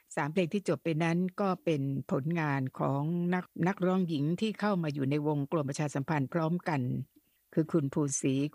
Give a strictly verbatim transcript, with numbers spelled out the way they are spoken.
สาม เพลงที่จบไปนั้นก็เป็นผลงานของนักนักร้องหญิงที่เข้ามาอยู่ในวงกลมประชาสัมพันธ์พร้อมกันคือคุณภูศรี